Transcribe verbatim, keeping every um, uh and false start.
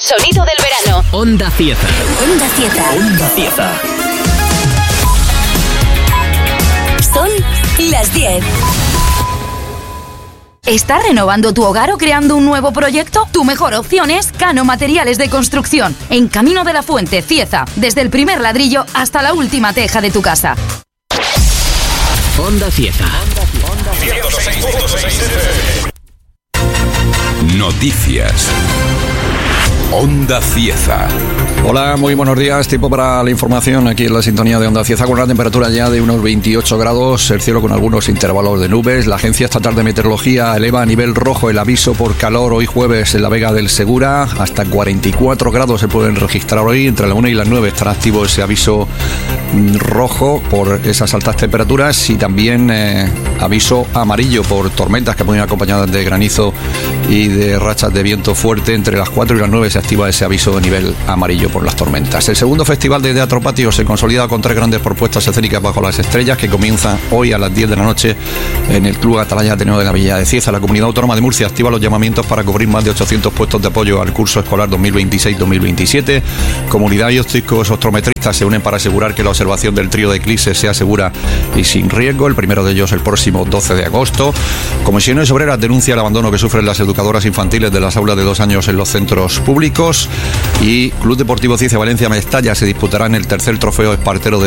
sonido del verano. Onda Cieza. Onda Cieza. Onda Cieza. Son las diez. ¿Estás renovando tu hogar o creando un nuevo proyecto? Tu mejor opción es Cano Materiales de Construcción, en Camino de la Fuente, Cieza, desde el primer ladrillo hasta la última teja de tu casa. Onda Cieza. Noticias. Onda Cieza. Hola, muy buenos días. Tiempo para la información aquí en la sintonía de Onda Cieza, con una temperatura ya de unos veintiocho grados, el cielo con algunos intervalos de nubes. La Agencia Estatal de Meteorología eleva a nivel rojo el aviso por calor hoy jueves en la Vega del Segura. Hasta cuarenta y cuatro grados se pueden registrar hoy. Entre la una y las nueve estará activo ese aviso rojo por esas altas temperaturas, y también eh, aviso amarillo por tormentas que pueden ir acompañadas de granizo y de rachas de viento fuerte. Entre las cuatro y las nueve se activa ese aviso de nivel amarillo por las tormentas. El segundo Festival de Teatro Patio se consolida con tres grandes propuestas escénicas bajo las estrellas, que comienzan hoy a las diez de la noche en el Club Atalaya Ateneo de la Villa de Cieza. La Comunidad Autónoma de Murcia activa los llamamientos para cubrir más de ochocientos puestos de apoyo al curso escolar dos mil veintiséis dos mil veintisiete. Comunidad y ópticos optometristas se unen para asegurar que la observación del trío de eclipses sea segura y sin riesgo. El primero de ellos el próximo doce de agosto. Comisiones Obreras denuncia el abandono que sufren las educadoras infantiles de las aulas de dos años en los centros públicos. Y Club Deportivo Cieza Valencia Mestalla se disputarán el tercer trofeo Espartero de